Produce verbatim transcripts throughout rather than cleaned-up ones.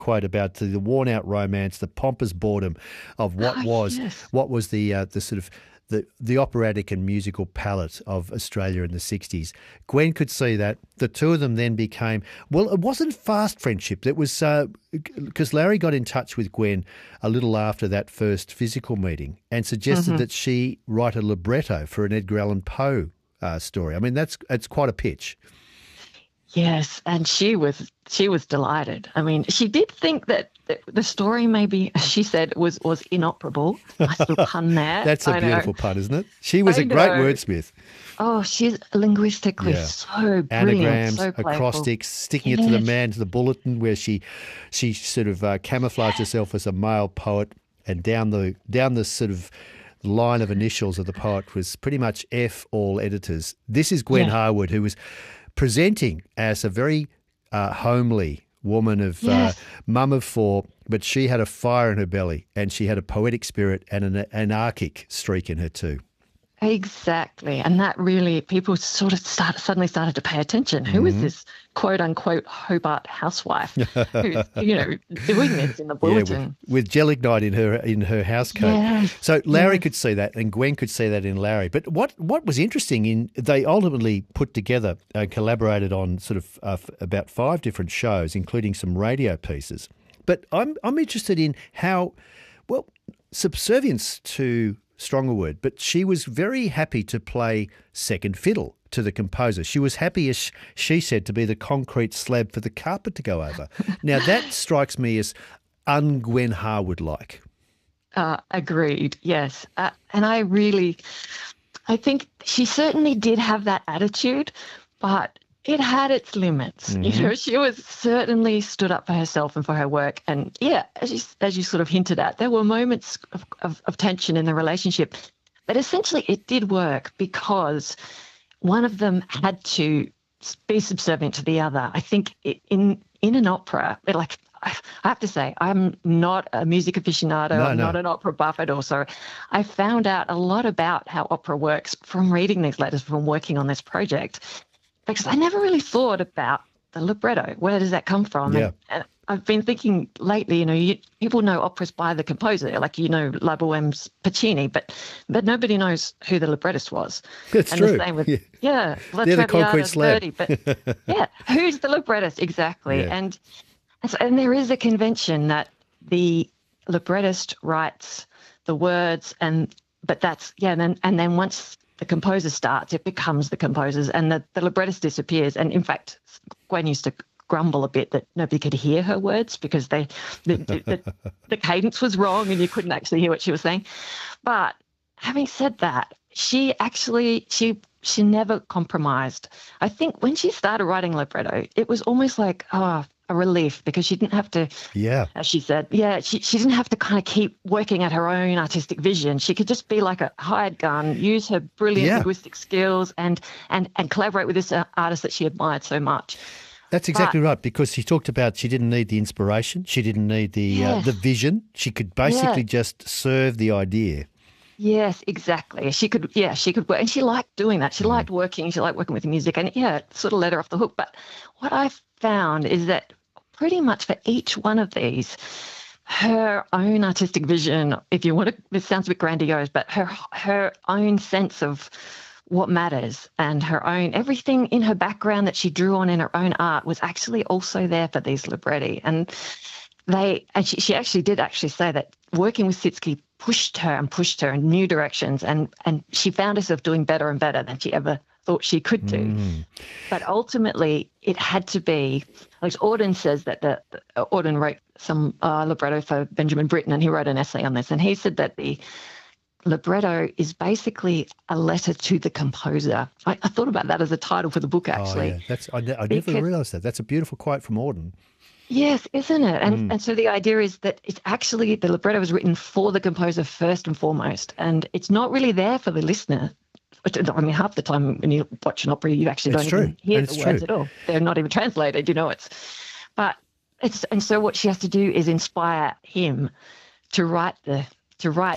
quote about the, the worn-out romance, the pompous boredom of what Oh, was yes. what was the uh, the sort of the the operatic and musical palette of Australia in the sixties. Gwen could see that. The two of them then became, well, it wasn't fast friendship. It was because Larry got in touch with Gwen a little after that first physical meeting and suggested Mm-hmm. that she write a libretto for an Edgar Allan Poe uh, story. I mean, that's it's quite a pitch. Yes, and she was she was delighted. I mean, she did think that the, the story maybe, she said, was was inoperable. Nice little pun there. That's a I know. beautiful pun, isn't it? She was I a great know. wordsmith. Oh, she's linguistically Yeah. so brilliant, Anagrams, so playful. acrostics, sticking it to the Yes. man, to the bulletin, where she she sort of uh, camouflaged herself as a male poet, and down the down the sort of line of initials of the poet was pretty much F all editors. This is Gwen Yeah. Harwood, who was presenting as a very uh, homely woman of Yes. uh, mum of four, but she had a fire in her belly, and she had a poetic spirit and an anarchic streak in her too. Exactly. And that really, people sort of start, suddenly started to pay attention. Who is Mm-hmm. this quote unquote Hobart housewife who's, you know, doing this in the Yeah, with, bulletin? with gelignite in her in her house coat. Yes, So Larry yes. could see that, and Gwen could see that in Larry. But what what was interesting in they ultimately put together, uh, collaborated on sort of uh, f- about five different shows, including some radio pieces. But I'm I'm interested in how, well, subservience to stronger word, but she was very happy to play second fiddle to the composer. She was happy, as she said, to be the concrete slab for the carpet to go over. Now that strikes me as un-Gwen Harwood-like. Uh, agreed. Yes. Uh, and I really, I think she certainly did have that attitude, but it had its limits. Mm-hmm. You know, she was certainly stood up for herself and for her work. And yeah, as you, as you sort of hinted at, there were moments of, of, of tension in the relationship, but essentially it did work because one of them had to be subservient to the other. I think it, in in an opera, like I have to say, I'm not a music aficionado. No, I'm no. not an opera buff at all. So I found out a lot about how opera works from reading these letters, from working on this project, because I never really thought about the libretto. Where does that come from? Yeah. And, and I've been thinking lately, you know, you, people know operas by the composer, like, you know, La Boheme's Puccini, but but nobody knows who the librettist was. That's and true. the same with, Yeah. yeah, La They're the concrete Traviata's slab. Verdi, but yeah, who's the librettist exactly? Yeah. And, and so- and there is a convention that the librettist writes the words, and but that's yeah, and then and then once the composer starts, it becomes the composer's, and the, the librettist disappears. And in fact, Gwen used to grumble a bit that nobody could hear her words because they the, the, the cadence was wrong and you couldn't actually hear what she was saying. But having said that, she actually she she never compromised. I think when she started writing libretto, it was almost like oh, a relief because she didn't have to, Yeah. as she said, yeah, she, she didn't have to kind of keep working at her own artistic vision. She could just be like a hired gun, use her brilliant Yeah. linguistic skills and and and collaborate with this uh, artist that she admired so much. That's exactly right, because she talked about she didn't need the inspiration, she didn't need the uh, Yes. the vision. She could basically Yeah. just serve the idea. Yes, exactly. She could, yeah, she could work, and she liked doing that. She liked working. She liked working with music, and yeah, it sort of let her off the hook. But what I found is that pretty much for each one of these, her own artistic vision, if you want to, it sounds a bit grandiose, but her her own sense of what matters and her own everything in her background that she drew on in her own art was actually also there for these libretti. And they and she, she actually did actually say that working with Sitzky pushed her and pushed her in new directions, and and she found herself doing better and better than she ever thought she could do. Mm. But ultimately, it had to be, like Auden says that the, the Auden wrote some uh, libretto for Benjamin Britten, and he wrote an essay on this, and he said that the libretto is basically a letter to the composer. I, I thought about that as a title for the book, actually. Oh, yeah. That's I, ne- I never Because- realised that. That's a beautiful quote from Auden. Yes, isn't it? And Mm. and so the idea is that it's actually the libretto was written for the composer first and foremost, and it's not really there for the listener. Which, I mean, half the time when you watch an opera, you actually It's don't true, even hear and the it's words true. at all. They're not even translated. You know, it's but it's and so what she has to do is inspire him to write the to write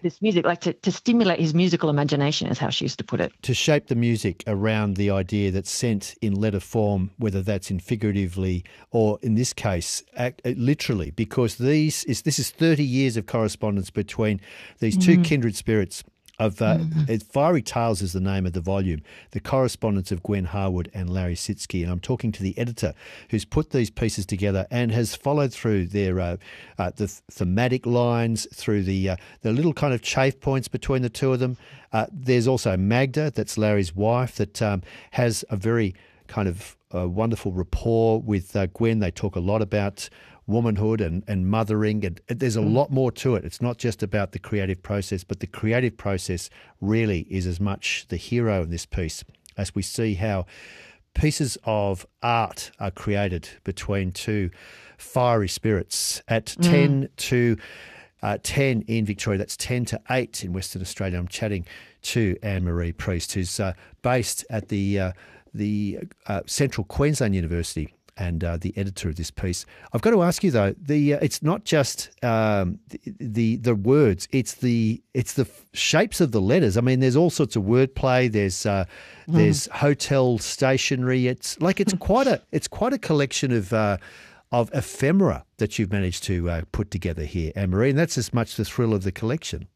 this music, like to, to stimulate his musical imagination is how she used to put it. To shape the music around the idea that's sent in letter form, whether that's in figuratively or in this case, act, uh, literally, because these is this is thirty years of correspondence between these two mm. kindred spirits. Of uh, mm-hmm. Fiery Tales is the name of the volume, the correspondence of Gwen Harwood and Larry Sitzky. And I'm talking to the editor who's put these pieces together and has followed through their uh, uh, the thematic lines, through the uh, the little kind of chafe points between the two of them. Uh, there's also Magda, that's Larry's wife, that um, has a very kind of uh, wonderful rapport with uh, Gwen. They talk a lot about womanhood and, and mothering, and there's a lot more to it. It's not just about the creative process, but the creative process really is as much the hero of this piece, as we see how pieces of art are created between two fiery spirits at mm. ten to uh, ten in Victoria. That's ten to eight in Western Australia. I'm chatting to Anne-Marie Priest, who's uh, based at the uh, the uh, Central Queensland University, and uh, the editor of this piece. I've got to ask you though, the uh, it's not just um, the, the the words; it's the it's the shapes of the letters. I mean, there's all sorts of wordplay. There's uh, mm. there's hotel stationery. It's like it's quite a it's quite a collection of uh, of ephemera that you've managed to uh, put together here, Anne-Marie, and that's as much the thrill of the collection.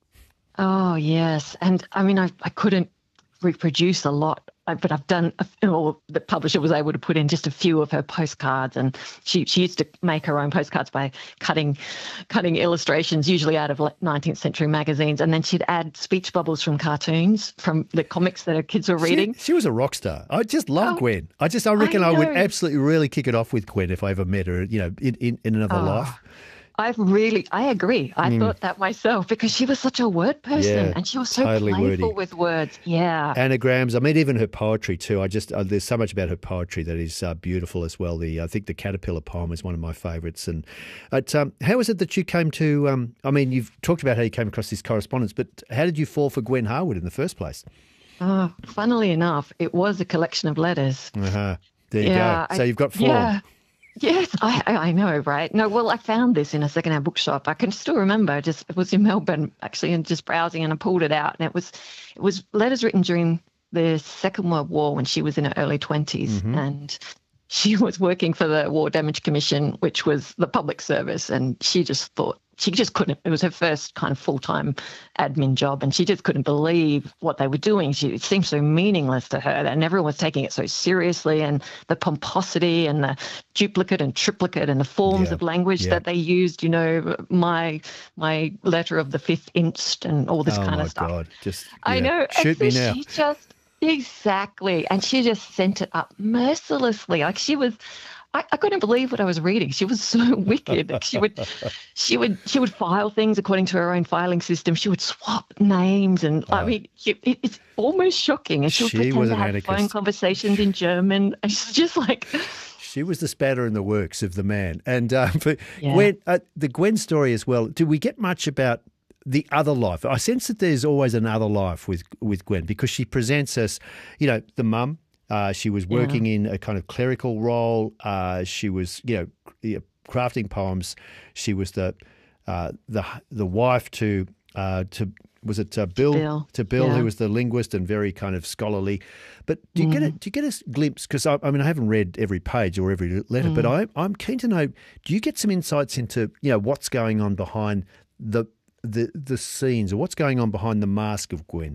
Oh yes, and I mean, I I couldn't reproduce a lot, but I've done, or the publisher was able to put in just a few of her postcards, and she she used to make her own postcards by cutting cutting illustrations, usually out of nineteenth century magazines, and then she'd add speech bubbles from cartoons, from the comics that her kids were reading. She, she was a rock star. I just love oh, Gwen. I just, I reckon I, I would absolutely really kick it off with Gwen if I ever met her, you know, in, in, in another oh. life. I've really, I agree. I mm. thought that myself, because she was such a word person, yeah, and she was so totally playful wordy. With words. Yeah. Anagrams. I mean, even her poetry too. I just, uh, there's so much about her poetry that is uh, beautiful as well. The I think the Caterpillar poem is one of my favourites. And but, um, how is it that you came to, um, I mean, you've talked about how you came across this correspondence, but how did you fall for Gwen Harwood in the first place? Oh, funnily enough, it was a collection of letters. Uh-huh. There you yeah, go. So I, you've got four. Yeah. Yes, I I know, right? No, well, I found this in a secondhand bookshop. I can still remember. Just it was in Melbourne actually, and just browsing, and I pulled it out, and it was it was letters written during the Second World War when she was in her early twenties, mm-hmm. and she was working for the War Damage Commission, which was the public service, and she just thought she just couldn't. It was her first kind of full-time admin job, and she just couldn't believe what they were doing. She, it seemed so meaningless to her, and everyone was taking it so seriously, and the pomposity and the duplicate and triplicate and the forms yeah. of language yeah. that they used. You know, my my letter of the fifth inst and all this oh kind of stuff. God. Just I yeah. know. Shoot and me so now. She just exactly, and she just sent it up mercilessly. Like she was. I, I couldn't believe what I was reading. She was so wicked. She would, she would, she would file things according to her own filing system. She would swap names, and oh. I mean, she, it, it's almost shocking. And she would she pretend was to an have anarchist. phone conversations in German. And she's just like, she was the spatter in the works of the man. And uh, for yeah. Gwen, uh, the Gwen story as well. Do we get much about the other life? I sense that there's always another life with with Gwen, because she presents us, you know, the mum. Uh, she was working yeah. in a kind of clerical role. Uh, she was, you know, crafting poems. She was the uh, the the wife to uh, to was it uh, Bill, Bill to Bill, yeah. who was the linguist and very kind of scholarly. But do you mm. get a do you get a glimpse? Because I, I mean, I haven't read every page or every letter, mm. but I, I'm keen to know. Do you get some insights into, you know, what's going on behind the the the scenes, or what's going on behind the mask of Gwen?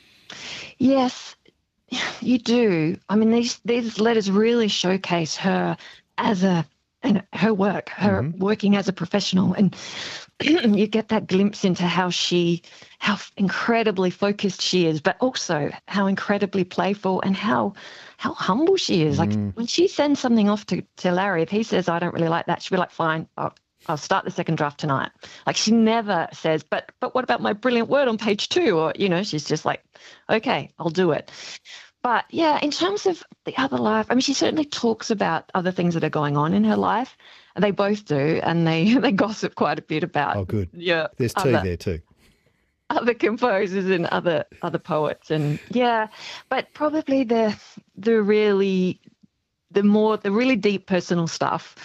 Yes. You do. I mean, these these letters really showcase her as a, and her work, her mm-hmm. working as a professional, and you get that glimpse into how she, how incredibly focused she is, but also how incredibly playful and how how humble she is. Mm. Like when she sends something off to, to Larry, if he says, "I don't really like that," she'll be like, "Fine, I'll, I'll start the second draft tonight." Like she never says, "But but what about my brilliant word on page two?" Or, you know, she's just like, "Okay, I'll do it." But yeah, in terms of the other life, I mean, she certainly talks about other things that are going on in her life. They both do, and they, they gossip quite a bit about. Oh, good. Yeah, there's two other, there too. Other composers and other other poets, and yeah, but probably the the really the more the really deep personal stuff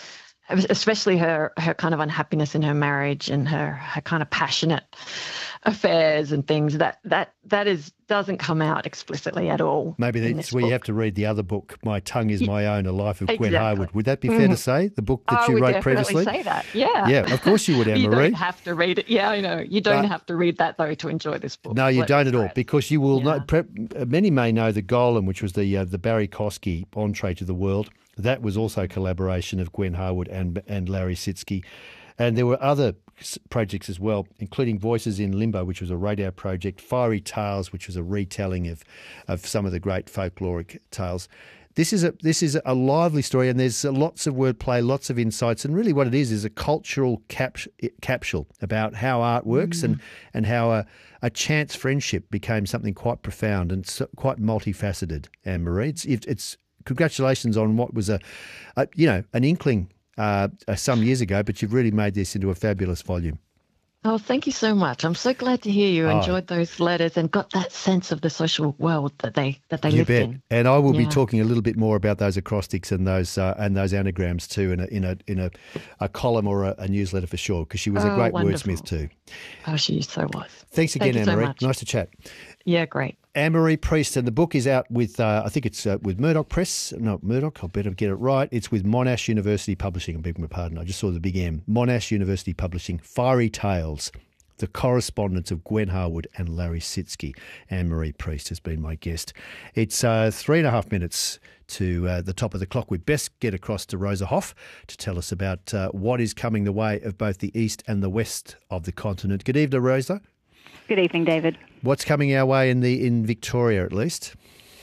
especially her her kind of unhappiness in her marriage and her her kind of passionate affairs and things, that that that is doesn't come out explicitly at all. Maybe that's where book. You have to read the other book, My Tongue is My Own, A Life of exactly. Gwen Harwood. Would that be fair mm. to say, the book that I you would wrote previously? I would definitely say that, yeah. Yeah, of course you would, Anne-Marie. You don't have to read it. Yeah, I know. You don't but, have to read that, though, to enjoy this book. No, you Let's don't at all, it. because you will yeah. know, pre- many may know the Golem, which was the uh, the Barry Kosky entree to the world. That was also a collaboration of Gwen Harwood and and Larry Sitsky. And there were other projects as well, including Voices in Limbo, which was a radio project, Fiery Tales, which was a retelling of, of some of the great folkloric tales. This is a this is a lively story, and there's lots of wordplay, lots of insights, and really what it is is a cultural cap- capsule about how art works mm. and, and how a, a chance friendship became something quite profound and so, quite multifaceted, Anne-Marie. It's, it, it's congratulations on what was a, a you know, an inkling Uh, some years ago, but you've really made this into a fabulous volume. Oh, thank you so much. I'm so glad to hear you oh. enjoyed those letters and got that sense of the social world that they that they you lived bet. in. And I will yeah. be talking a little bit more about those acrostics and those uh, and those anagrams too in a in a in a, a column or a, a newsletter for sure, because she was oh, a great wonderful. wordsmith too. Oh, she so was. Thanks again, Thank Anne-Marie. So nice to chat. Yeah, great. Anne-Marie Priest, and the book is out with, uh, I think it's uh, with Murdoch Press. No, Murdoch, I better get it right. It's with Monash University Publishing. I beg my pardon, I just saw the big M. Monash University Publishing, Fiery Tales, the correspondence of Gwen Harwood and Larry Sitsky. Anne-Marie Priest has been my guest. It's uh, three and a half minutes to uh, the top of the clock. We best get across to Rosa Hoff to tell us about uh, what is coming the way of both the east and the west of the continent. Good evening, Rosa. Good evening, David. What's coming our way in the in Victoria, at least?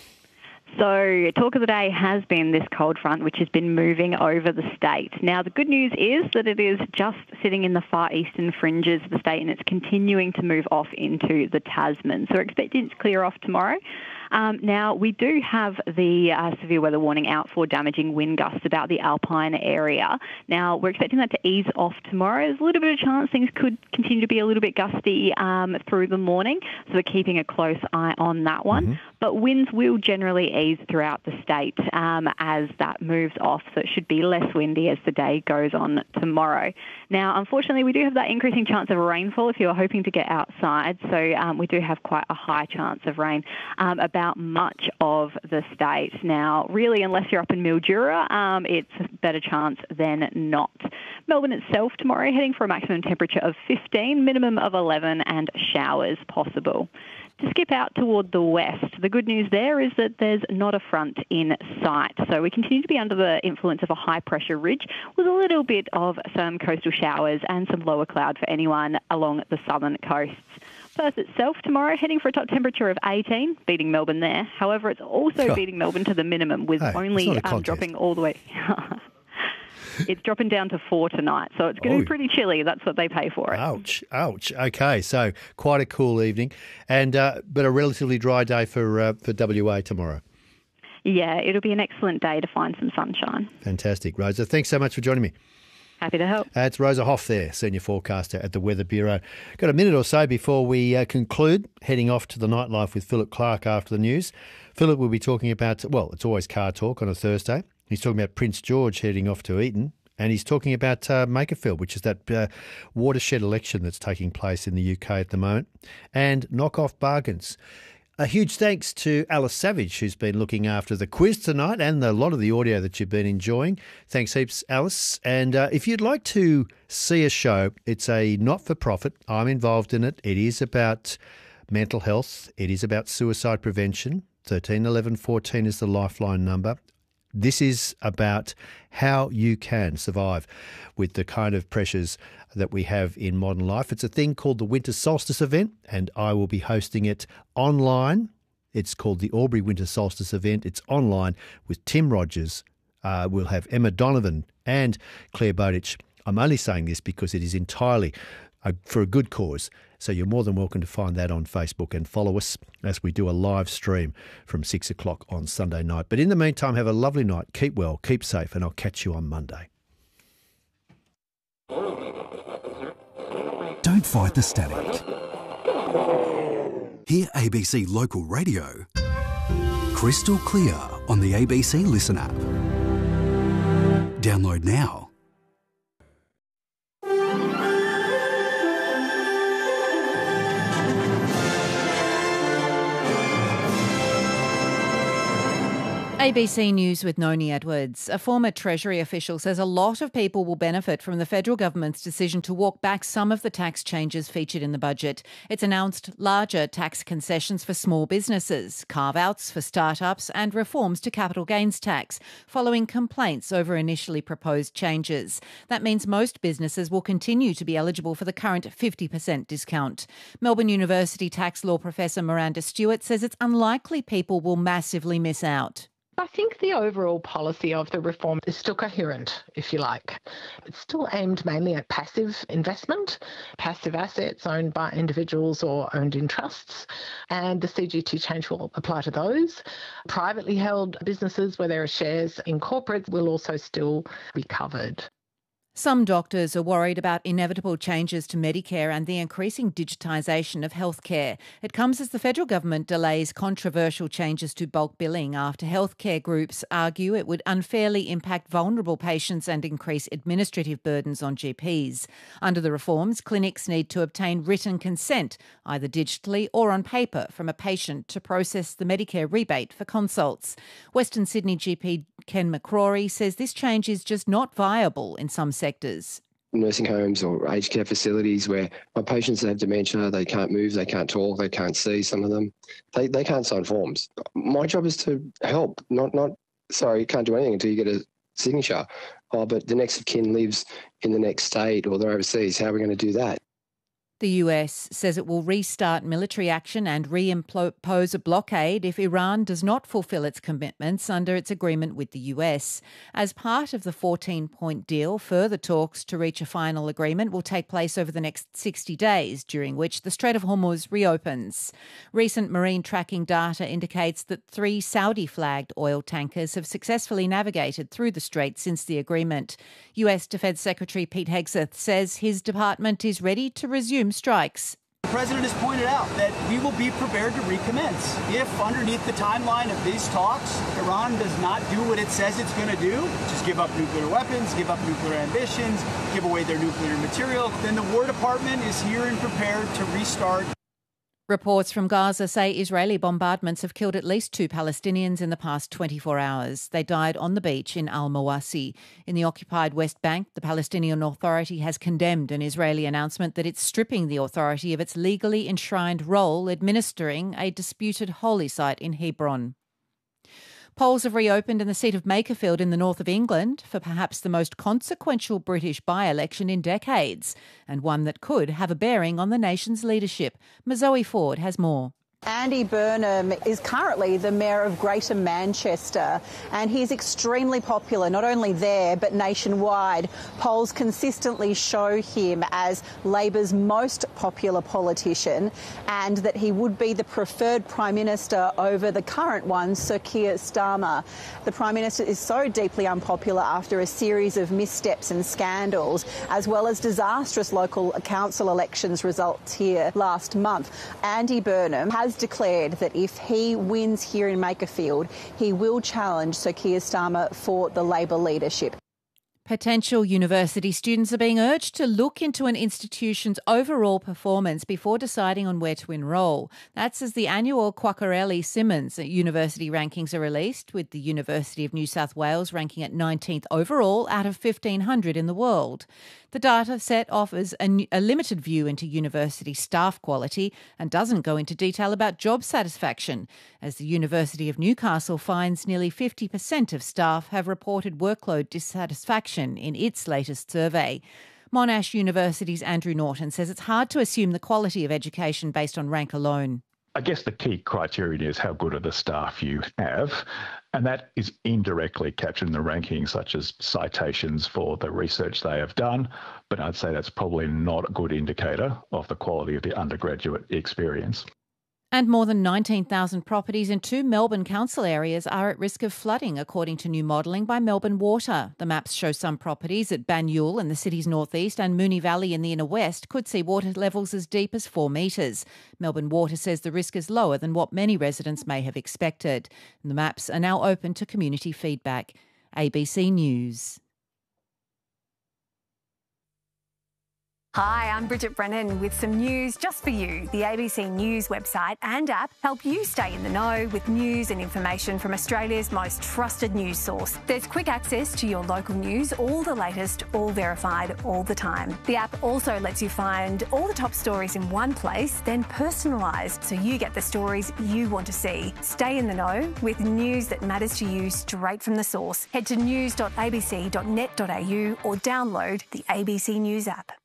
So, talk of the day has been this cold front, which has been moving over the state. Now, the good news is that it is just sitting in the far eastern fringes of the state, and it's continuing to move off into the Tasman. So, we're expecting it to clear off tomorrow. Um, now, we do have the uh, severe weather warning out for damaging wind gusts about the Alpine area. Now, we're expecting that to ease off tomorrow. There's a little bit of chance things could continue to be a little bit gusty um, through the morning, so we're keeping a close eye on that one. Mm-hmm. But winds will generally ease throughout the state um, as that moves off, so it should be less windy as the day goes on tomorrow. Now, unfortunately, we do have that increasing chance of rainfall if you're hoping to get outside, so um, we do have quite a high chance of rain um, about much of the state. Now, really, unless you're up in Mildura, um, it's a better chance than not. Melbourne itself tomorrow heading for a maximum temperature of fifteen, minimum of eleven, and showers possible. To skip out toward the west, the good news there is that there's not a front in sight. So we continue to be under the influence of a high-pressure ridge with a little bit of some coastal showers and some lower cloud for anyone along the southern coasts. Perth itself tomorrow heading for a top temperature of eighteen, beating Melbourne there. However, it's also oh. beating Melbourne to the minimum with hey, only um, dropping all the way... It's dropping down to four tonight, so it's going to oh. be pretty chilly. That's what they pay for it. Ouch, ouch. Okay, so quite a cool evening, and uh, but a relatively dry day for uh, for W A tomorrow. Yeah, it'll be an excellent day to find some sunshine. Fantastic, Rosa. Thanks so much for joining me. Happy to help. Uh, it's Rosa Hoff there, Senior Forecaster at the Weather Bureau. Got a minute or so before we uh, conclude, heading off to the nightlife with Philip Clark after the news. Philip will be talking about, well, it's always car talk on a Thursday. He's talking about Prince George heading off to Eton, and he's talking about uh, Makerfield, which is that uh, watershed election that's taking place in the U K at the moment, and knock-off bargains. A huge thanks to Alice Savage, who's been looking after the quiz tonight and a lot of the audio that you've been enjoying. Thanks heaps, Alice. And uh, if you'd like to see a show, it's a not-for-profit. I'm involved in it. It is about mental health. It is about suicide prevention. thirteen eleven fourteen is the lifeline number. This is about how you can survive with the kind of pressures that we have in modern life. It's a thing called the Winter Solstice event, and I will be hosting it online. It's called the Albury Winter Solstice event. It's online with Tim Rogers. Uh, we'll have Emma Donovan and Claire Bowditch. I'm only saying this because it is entirely uh, for a good cause. So you're more than welcome to find that on Facebook and follow us as we do a live stream from six o'clock on Sunday night. But in the meantime, have a lovely night. Keep well, keep safe, and I'll catch you on Monday. Don't fight the static. Hear A B C Local Radio crystal clear on the A B C Listen app. Download now. A B C News with Noni Edwards. A former Treasury official says a lot of people will benefit from the federal government's decision to walk back some of the tax changes featured in the budget. It's announced larger tax concessions for small businesses, carve-outs for startups and reforms to capital gains tax, following complaints over initially proposed changes. That means most businesses will continue to be eligible for the current fifty percent discount. Melbourne University tax law professor Miranda Stewart says it's unlikely people will massively miss out. I think the overall policy of the reform is still coherent, if you like. It's still aimed mainly at passive investment, passive assets owned by individuals or owned in trusts, and the C G T change will apply to those. Privately held businesses where there are shares in corporates will also still be covered. Some doctors are worried about inevitable changes to Medicare and the increasing digitisation of healthcare. It comes as the federal government delays controversial changes to bulk billing after healthcare groups argue it would unfairly impact vulnerable patients and increase administrative burdens on G Ps. Under the reforms, clinics need to obtain written consent, either digitally or on paper, from a patient to process the Medicare rebate for consults. Western Sydney G P Ken McCrory says this change is just not viable in some sectors. Nursing homes or aged care facilities where my patients have dementia, they can't move, they can't talk, they can't see, some of them. They they can't sign forms. My job is to help, not, not sorry, you can't do anything until you get a signature. Oh, but the next of kin lives in the next state or they're overseas. How are we going to do that? The U S says it will restart military action and reimpose a blockade if Iran does not fulfil its commitments under its agreement with the U S. As part of the fourteen-point deal, further talks to reach a final agreement will take place over the next sixty days, during which the Strait of Hormuz reopens. Recent marine tracking data indicates that three Saudi-flagged oil tankers have successfully navigated through the strait since the agreement. U S Defence Secretary Pete Hegseth says his department is ready to resume strikes. The President has pointed out that we will be prepared to recommence if, underneath the timeline of these talks, Iran does not do what it says it's going to do, which is give up nuclear weapons, give up nuclear ambitions, give away their nuclear material, then the War Department is here and prepared to restart. Reports from Gaza say Israeli bombardments have killed at least two Palestinians in the past twenty-four hours. They died on the beach in Al-Mawasi. In the occupied West Bank, the Palestinian Authority has condemned an Israeli announcement that it's stripping the authority of its legally enshrined role administering a disputed holy site in Hebron. Polls have reopened in the seat of Makerfield in the north of England for perhaps the most consequential British by-election in decades, and one that could have a bearing on the nation's leadership. Mazoe Ford has more. Andy Burnham is currently the Mayor of Greater Manchester, and he's extremely popular, not only there but nationwide. Polls consistently show him as Labor's most popular politician, and that he would be the preferred Prime Minister over the current one, Sir Keir Starmer. The Prime Minister is so deeply unpopular after a series of missteps and scandals, as well as disastrous local council elections results here last month. Andy Burnham has declared that if he wins here in Makerfield, he will challenge Sir Keir Starmer for the Labor leadership. Potential university students are being urged to look into an institution's overall performance before deciding on where to enrol. That's as the annual Quacquarelli-Symonds University rankings are released, with the University of New South Wales ranking at nineteenth overall out of fifteen hundred in the world. The data set offers a, a limited view into university staff quality and doesn't go into detail about job satisfaction, as the University of Newcastle finds nearly fifty percent of staff have reported workload dissatisfaction in its latest survey. Monash University's Andrew Norton says it's hard to assume the quality of education based on rank alone. I guess the key criterion is how good are the staff you have, and that is indirectly captured in the rankings, such as citations for the research they have done, but I'd say that's probably not a good indicator of the quality of the undergraduate experience. And more than nineteen thousand properties in two Melbourne council areas are at risk of flooding, according to new modelling by Melbourne Water. The maps show some properties at Banyule in the city's northeast and Moonee Valley in the inner west could see water levels as deep as four metres. Melbourne Water says the risk is lower than what many residents may have expected. And the maps are now open to community feedback. A B C News. Hi, I'm Bridget Brennan with some news just for you. The A B C News website and app help you stay in the know with news and information from Australia's most trusted news source. There's quick access to your local news, all the latest, all verified, all the time. The app also lets you find all the top stories in one place, then personalised so you get the stories you want to see. Stay in the know with news that matters to you straight from the source. Head to news dot a b c dot net dot a u or download the A B C News app.